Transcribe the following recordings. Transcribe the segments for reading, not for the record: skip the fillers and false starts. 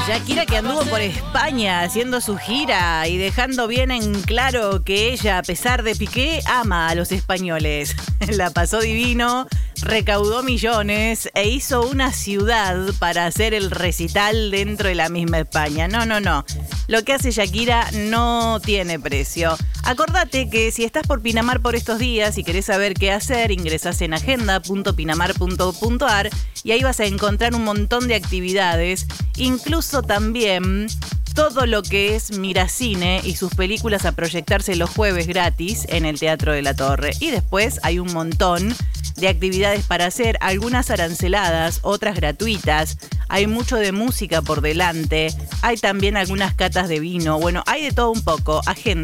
Shakira, que anduvo por España haciendo su gira y dejando bien en claro que ella, a pesar de Piqué, ama a los españoles. La pasó divino, recaudó millones e hizo una ciudad para hacer el recital dentro de la misma España. No. Lo que hace Shakira no tiene precio. Acordate que si estás por Pinamar por estos días y querés saber qué hacer, ingresás en agenda.pinamar.ar y ahí vas a encontrar un montón de actividades, incluso también todo lo que es Miracine y sus películas a proyectarse los jueves gratis en el Teatro de la Torre. Y después hay un montón de actividades para hacer, algunas aranceladas, otras gratuitas. Hay mucho de música por delante. Hay también algunas catas de vino. Bueno, hay de todo un poco.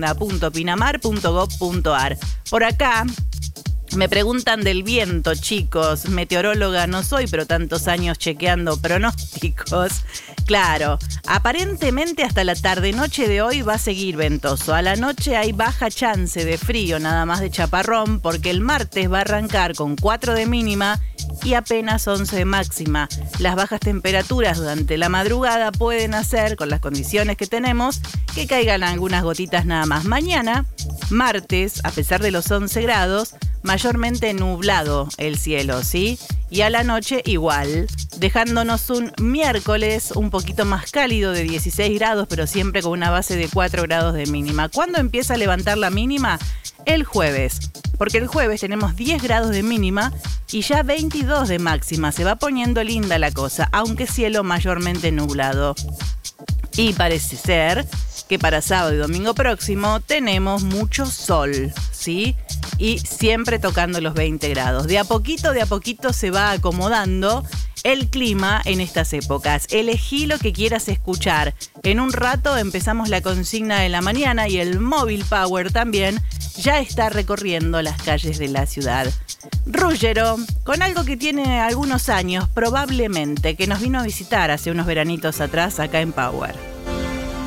Agenda.pinamar.gov.ar. Por acá me preguntan del viento, chicos. Meteoróloga no soy, pero tantos años chequeando pronósticos. Claro, aparentemente hasta la tarde-noche de hoy va a seguir ventoso. A la noche hay baja chance de frío, nada más de chaparrón, porque el martes va a arrancar con 4 de mínima y apenas 11 de máxima. Las bajas temperaturas durante la madrugada pueden hacer, con las condiciones que tenemos, que caigan algunas gotitas nada más. Mañana, martes, a pesar de los 11 grados, mayormente nublado el cielo, ¿sí? Y a la noche igual, dejándonos un miércoles un poquito más cálido de 16 grados, pero siempre con una base de 4 grados de mínima. ¿Cuándo empieza a levantar la mínima? El jueves, porque el jueves tenemos 10 grados de mínima y ya 22 de máxima. Se va poniendo linda la cosa, aunque cielo mayormente nublado. Y parece ser que para sábado y domingo próximo tenemos mucho sol, ¿sí? Y siempre tocando los 20 grados. De a poquito se va acomodando el clima en estas épocas. Elegí lo que quieras escuchar. En un rato empezamos la consigna de la mañana y el Móvil Power también ya está recorriendo las calles de la ciudad. Ruggiero, con algo que tiene algunos años probablemente, que nos vino a visitar hace unos veranitos atrás acá en Power.